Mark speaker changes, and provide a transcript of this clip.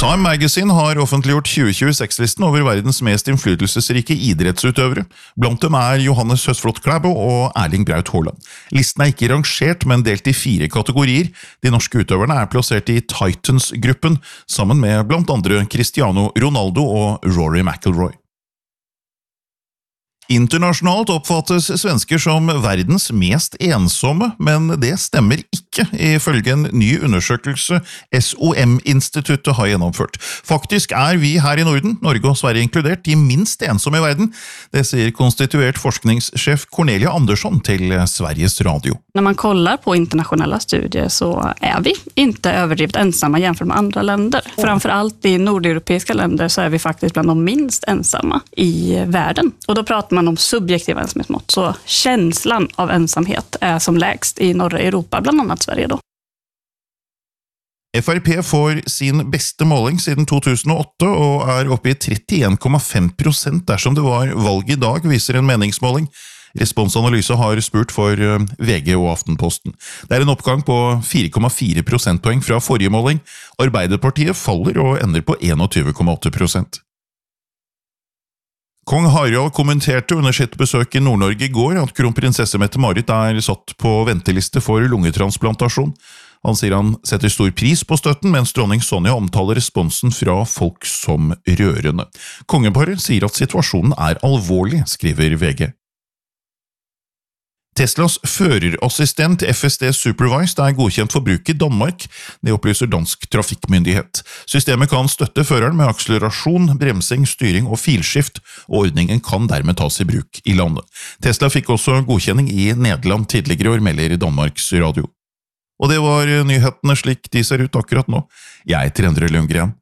Speaker 1: Time Magazine har offentliggjort 2026-listen over verdens mest innflytelsesrike idrettsutøvere. Blant dem Johannes Høsflot Klæbo og Erling Braut Haaland. Listen ikke rangert, men delt i 4 kategorier. De norske utøverne plassert i Titans-gruppen, sammen med blant andre Cristiano Ronaldo og Rory McIlroy. Internasjonalt oppfattes svensker som verdens mest ensomme, men det stemmer ikke, ifølge en ny undersøkelse SOM-instituttet har gjennomført. Faktisk vi her i Norden, Norge og Sverige inkludert, de minst ensomme i verden. Det sier konstituert forskningssjef Cornelia Andersson til Sveriges Radio.
Speaker 2: När man kollar på internationella studier så vi inte överdrivet ensamma jämfört med andra länder. Framförallt i nordeuropeiska länder så vi faktiskt bland de minst ensamma i världen. Och då pratar man om subjektiva ensamhetsmått. Så känslan av ensamhet som lägst i norra Europa, bland annat Sverige då.
Speaker 1: FrP får sin beste måling siden 2008 og oppe i 31,5% dersom det var valg i dag, viser en meningsmåling. Responsanalyse har spurt for VG og Aftenposten. Det en oppgang på 4,4 prosentpoeng fra forrige måling. Arbeiderpartiet faller og ender på 21,8%. Kong Harald kommenterte under sitt besøk i Nord-Norge i går at kronprinsesse Mette-Marit satt på venteliste for lungetransplantasjon. Han sier han setter stor pris på støtten, mens dronning Sonja omtaler responsen fra folk som rørende. Kongeparet sier at situasjonen alvorlig, skriver VG. Teslas førerassistent FSD Supervised godkjent for bruk i Danmark, det opplyser dansk trafikkmyndighet. Systemet kan støtte føreren med akselerasjon, bremsing, styring og filskift, og ordningen kan dermed tas i bruk i landet. Tesla fikk også godkjenning i Nederland tidligere år, melder Danmarks Radio. Og det var nyhetene slik de ser ut akkurat nå. Jeg heter Endre Lundgren.